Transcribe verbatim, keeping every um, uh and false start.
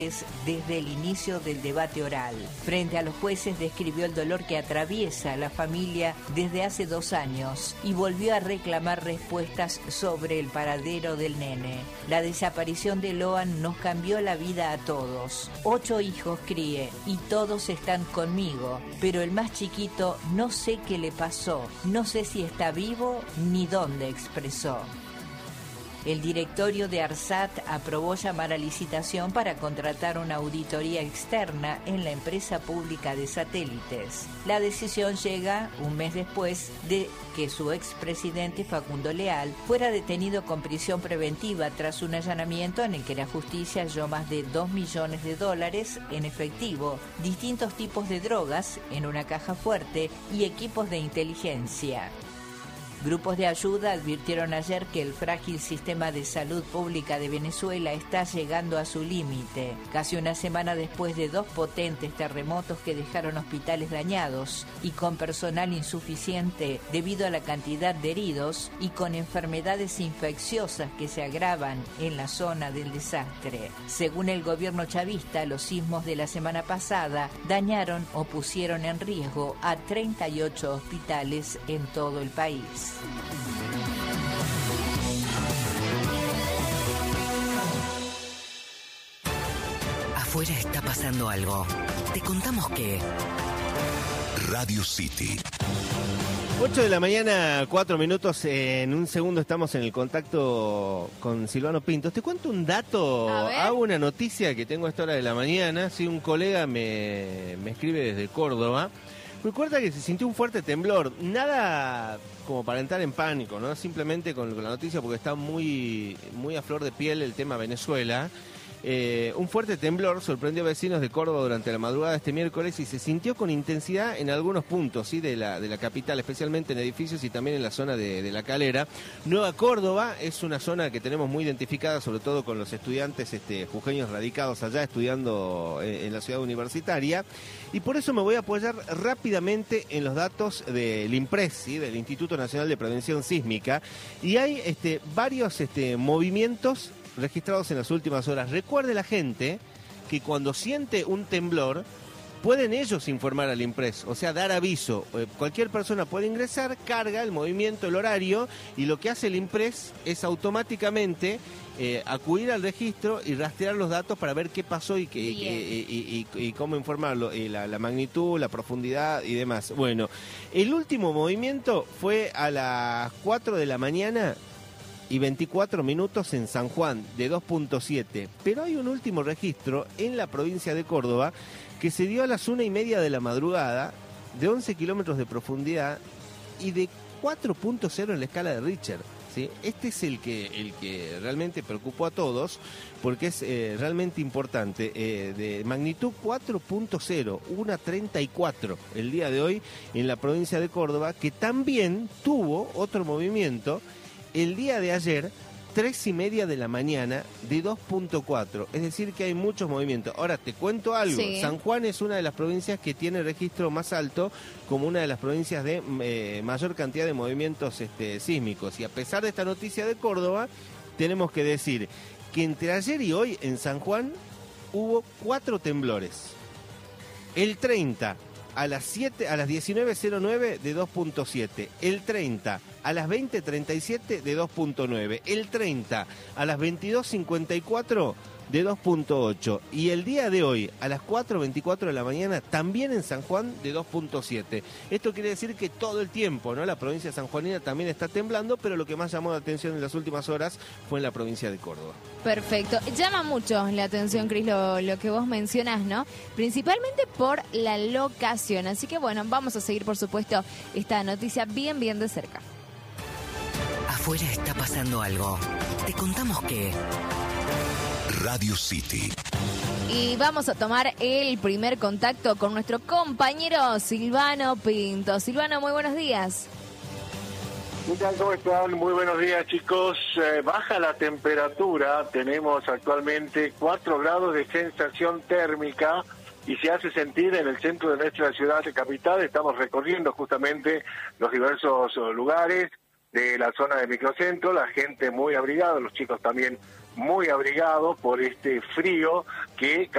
desde el inicio del debate oral. Frente a los jueces describió el dolor que atraviesa la familia desde hace dos años y volvió a reclamar respuestas sobre el paradero del nene. La desaparición de Loan nos cambió la vida a todos. Ocho hijos crié y todos están conmigo, pero el más chiquito no sé qué le pasó, no sé si está vivo ni dónde expresó. El directorio de ARSAT aprobó llamar a licitación para contratar una auditoría externa en la empresa pública de satélites. La decisión llega un mes después de que su expresidente Facundo Leal fuera detenido con prisión preventiva tras un allanamiento en el que la justicia halló más de dos millones de dólares en efectivo, distintos tipos de drogas en una caja fuerte y equipos de inteligencia. Grupos de ayuda advirtieron ayer que el frágil sistema de salud pública de Venezuela está llegando a su límite, casi una semana después de dos potentes terremotos que dejaron hospitales dañados y con personal insuficiente debido a la cantidad de heridos y con enfermedades infecciosas que se agravan en la zona del desastre. Según el gobierno chavista, los sismos de la semana pasada dañaron o pusieron en riesgo a treinta y ocho hospitales en todo el país. Afuera está pasando algo. Te contamos que... Radio City. ocho de la mañana, cuatro minutos. En un segundo estamos en el contacto con Silvano Pintos. Te cuento un dato. Hago una noticia que tengo a esta hora de la mañana. Sí, un colega me, me escribe desde Córdoba. Recuerda que se sintió un fuerte temblor, nada como para entrar en pánico, ¿no? Simplemente con, con la noticia, porque está muy, muy a flor de piel el tema Venezuela. Eh, un fuerte temblor sorprendió a vecinos de Córdoba durante la madrugada de este miércoles y se sintió con intensidad en algunos puntos, ¿sí? de, la, de la capital, especialmente en edificios y también en la zona de, de La Calera. Nueva Córdoba es una zona que tenemos muy identificada, sobre todo con los estudiantes este, jujeños radicados allá estudiando en, en la ciudad universitaria, y por eso me voy a apoyar rápidamente en los datos del INPRES, ¿sí? del Instituto Nacional de Prevención Sísmica, y hay este, varios este, movimientos registrados en las últimas horas. Recuerde la gente que cuando siente un temblor pueden ellos informar al INPRES, o sea, dar aviso. Eh, cualquier persona puede ingresar, carga el movimiento, el horario, y lo que hace el INPRES es automáticamente eh, acudir al registro y rastrear los datos para ver qué pasó y, que, y, y, y, y cómo informarlo, y la, la magnitud, la profundidad y demás. Bueno, el último movimiento fue a las cuatro de la mañana y veinticuatro minutos en San Juan, de dos punto siete. Pero hay un último registro en la provincia de Córdoba que se dio a las una y media de la madrugada, de once kilómetros de profundidad y de cuatro punto cero en la escala de Richter, ¿sí? Este es el que, el que realmente preocupó a todos, porque es eh, realmente importante. Eh, de magnitud cuatro punto cero, una treinta y cuatro el día de hoy en la provincia de Córdoba, que también tuvo otro movimiento el día de ayer, tres y media de la mañana, de dos punto cuatro. Es decir, que hay muchos movimientos. Ahora, te cuento algo. Sí. San Juan es una de las provincias que tiene el registro más alto, como una de las provincias de eh, mayor cantidad de movimientos este, sísmicos. Y a pesar de esta noticia de Córdoba, tenemos que decir que entre ayer y hoy en San Juan hubo cuatro temblores. El treinta a las siete, a las diecinueve cero nueve de dos punto siete, el treinta a las veinte treinta y siete de dos punto nueve, el treinta a las veintidós cincuenta y cuatro de dos punto ocho, y el día de hoy a las cuatro veinticuatro de la mañana también en San Juan de dos punto siete. Esto quiere decir que todo el tiempo, ¿no? La provincia sanjuanina también está temblando, pero lo que más llamó la atención en las últimas horas fue en la provincia de Córdoba. Perfecto. Llama mucho la atención, Cris, lo, lo que vos mencionás, ¿no? Principalmente por la locación. Así que bueno, vamos a seguir, por supuesto, esta noticia bien, bien de cerca. Afuera está pasando algo. Te contamos que... Radio City. Y vamos a tomar el primer contacto con nuestro compañero Silvano Pinto. Silvano, muy buenos días. ¿Qué tal? ¿Cómo están? Muy buenos días, chicos. Eh, baja la temperatura. Tenemos actualmente cuatro grados de sensación térmica y se hace sentir en el centro de nuestra ciudad de capital. Estamos recorriendo justamente los diversos lugares de la zona de microcentro, la gente muy abrigada, los chicos también muy abrigados por este frío que